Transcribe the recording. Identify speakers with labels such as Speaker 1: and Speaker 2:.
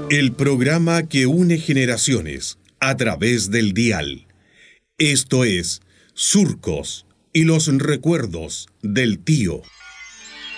Speaker 1: El programa que une generaciones a través del dial. Esto es Surcos y los recuerdos del tío.